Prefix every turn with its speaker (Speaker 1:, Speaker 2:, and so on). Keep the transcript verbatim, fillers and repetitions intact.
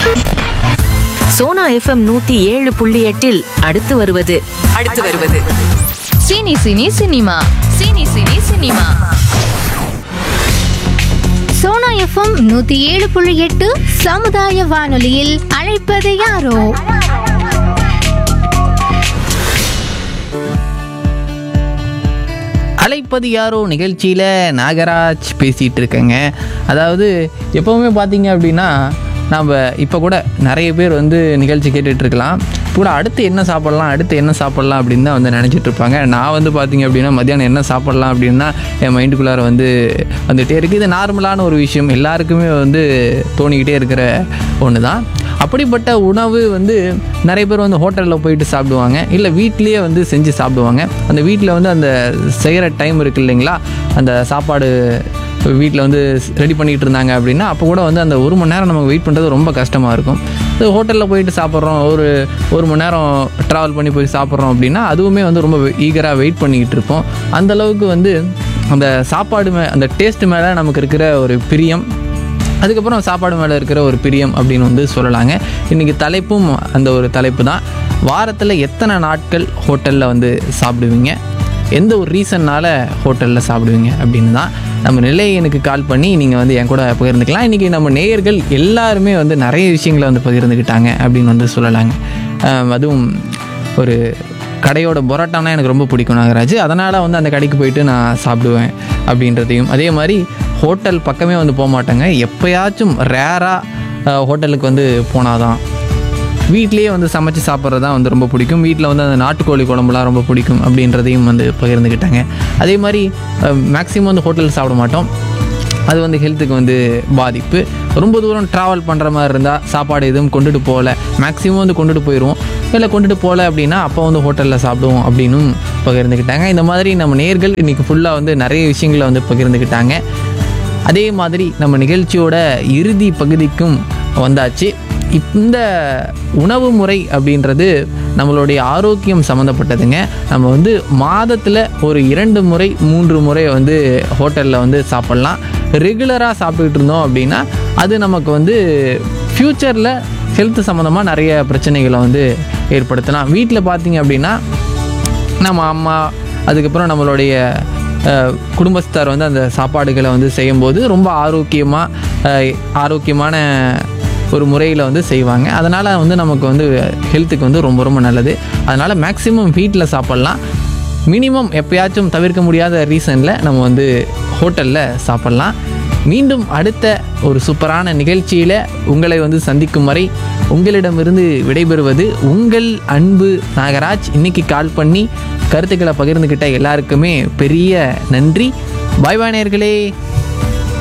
Speaker 1: Sona FM நூத்தி ஏழு புள்ளி எட்டில் அடுத்து வருவது அடுத்து வருவது
Speaker 2: சீனி சினி சினிமா சீனி சினி சினிமா
Speaker 3: சோனா எஃப்எம் நூத்தி ஏழு புள்ளி எட்டு சமுதாய வானொலியில் அழைப்பது யாரோ.
Speaker 4: அழைப்பது யாரோ நிகழ்ச்சியில் நாகராஜ் பேசிகிட்டு இருக்கேங்க. அதாவது எப்போவுமே பார்த்தீங்க அப்படின்னா நம்ம இப்போ கூட நிறைய பேர் வந்து நிகழ்ச்சி கேட்டுட்ருக்கலாம், கூட அடுத்து என்ன சாப்பிட்லாம் அடுத்து என்ன சாப்பிட்லாம் அப்படின்னு தான் வந்து நினச்சிட்டு இருப்பாங்க. நான் வந்து பார்த்திங்க அப்படின்னா மத்தியானம் என்ன சாப்பிட்லாம் அப்படின்னா என் மைண்டுக்குள்ளார வந்து வந்துகிட்டே இருக்குது. இது நார்மலான ஒரு விஷயம், எல்லாருக்குமே வந்து தோணிக்கிட்டே இருக்கிற ஒன்று தான். அப்படிப்பட்ட உணவு வந்து நிறைய பேர் வந்து ஹோட்டலில் போயிட்டு சாப்பிடுவாங்க, இல்லை வீட்லேயே வந்து செஞ்சு சாப்பிடுவாங்க. அந்த வீட்டில் வந்து அந்த செய்கிற டைம் இருக்குது இல்லைங்களா, அந்த சாப்பாடு வீட்டில் வந்து ரெடி பண்ணிகிட்டு இருந்தாங்க அப்படின்னா அப்போ கூட வந்து அந்த ஒரு மணி நேரம் நமக்கு வெயிட் பண்ணுறது ரொம்ப கஷ்டமாக இருக்கும். ஸோ ஹோட்டலில் போயிட்டு சாப்பிட்றோம், ஒரு ஒரு மணி நேரம் ட்ராவல் பண்ணி போய் சாப்பிட்றோம் அப்படின்னா அதுவுமே வந்து ரொம்ப ஈகராக வெயிட் பண்ணிக்கிட்டு இருப்போம். அந்தளவுக்கு வந்து அந்த சாப்பாடு மே அந்த டேஸ்ட்டு மேலே நமக்கு இருக்கிற ஒரு பிரியம், அதுக்கப்புறம் சாப்பாடு மேலே இருக்கிற ஒரு பிரியம் அப்படின்னு வந்து சொல்லலாங்க. இன்றைக்கி தலைப்பும் அந்த ஒரு தலைப்பு தான். வாரத்தில் எத்தனை நாட்கள் ஹோட்டலில் வந்து சாப்பிடுவீங்க, எந்த ஒரு ரீசன்னால் ஹோட்டலில் சாப்பிடுவீங்க அப்படின்னு தான் நம்ம நிலையனுக்கு கால் பண்ணி நீங்கள் வந்து என் கூட பகிர்ந்துக்கலாம். இன்றைக்கி நம்ம நேயர்கள் எல்லாருமே வந்து நிறைய விஷயங்களை வந்து பகிர்ந்துக்கிட்டாங்க அப்படின்னு வந்து சொல்லலாங்க. அதுவும் ஒரு கடையோட பரோட்டானா எனக்கு ரொம்ப பிடிக்கும் நாகராஜ், அதனால் வந்து அந்த கடைக்கு போயிட்டு நான் சாப்பிடுவேன் அப்படின்றதையும், அதே மாதிரி ஹோட்டல் பக்கமே வந்து போக மாட்டேங்க, எப்போயாச்சும் ரேராக ஹோட்டலுக்கு வந்து போனாதான், வீட்லேயே வந்து சமைச்சு சாப்பிட்றது தான் வந்து ரொம்ப பிடிக்கும், வீட்டில் வந்து அந்த நாட்டுக்கோழி குழம்புலாம் ரொம்ப பிடிக்கும் அப்படின்றதையும் வந்து பகிர்ந்துக்கிட்டாங்க. அதே மாதிரி மேக்ஸிமம் வந்து ஹோட்டலில் சாப்பிட மாட்டோம், அது வந்து ஹெல்த்துக்கு வந்து பாதிப்பு. ரொம்ப தூரம் ட்ராவல் பண்ணுற மாதிரி இருந்தால் சாப்பாடு எதுவும் கொண்டுட்டு போகல, மேக்ஸிமம் வந்து கொண்டுட்டு போயிடுவோம், இல்லை கொண்டுட்டு போகல அப்படின்னா அப்போ வந்து ஹோட்டலில் சாப்பிடுவோம் அப்படின்னும் பகிர்ந்துக்கிட்டாங்க. இந்த மாதிரி நம்ம நேயர்கள் இன்றைக்கி ஃபுல்லாக வந்து நிறைய விஷயங்களை வந்து பகிர்ந்துக்கிட்டாங்க. அதே மாதிரி நம்ம நிகழ்ச்சியோட இறுதி பகுதிக்கும் வந்தாச்சு. இந்த உணவு முறை அப்படின்றது நம்மளுடைய ஆரோக்கியம் சம்மந்தப்பட்டதுங்க. நம்ம வந்து மாதத்தில் ஒரு இரண்டு முறை மூன்று முறை வந்து ஹோட்டலில் வந்து சாப்பிட்லாம். ரெகுலராக சாப்பிட்டுக்கிட்டு இருந்தோம் அப்படின்னா அது நமக்கு வந்து ஃப்யூச்சரில் ஹெல்த் சம்மந்தமாக நிறைய பிரச்சனைகளை வந்து ஏற்படுத்தலாம். வீட்டில் பார்த்திங்க அப்படின்னா நம்ம அம்மா அதுக்கப்புறம் நம்மளுடைய குடும்பஸ்தார் வந்து அந்த சாப்பாடுகளை வந்து செய்யும்போது ரொம்ப ஆரோக்கியமாக ஆரோக்கியமான ஒரு முறையில் வந்து செய்வாங்க. அதனால் வந்து நமக்கு வந்து ஹெல்த்துக்கு வந்து ரொம்ப ரொம்ப நல்லது. அதனால் மேக்ஸிமம் வீட்டில் சாப்பிட்லாம், மினிமம் எப்போயாச்சும் தவிர்க்க முடியாத ரீசனில் நம்ம வந்து ஹோட்டலில் சாப்பிட்லாம். மீண்டும் அடுத்த ஒரு சூப்பரான நிகழ்ச்சியில் உங்களை வந்து சந்திக்கும் வரை உங்களிடமிருந்து விடைபெறுவது உங்கள் அன்பு நாகராஜ். இன்றைக்கி கால் பண்ணி கருத்துக்களை பகிர்ந்துக்கிட்ட எல்லாருக்குமே பெரிய நன்றி. பாய் பாய் நேயர்களே.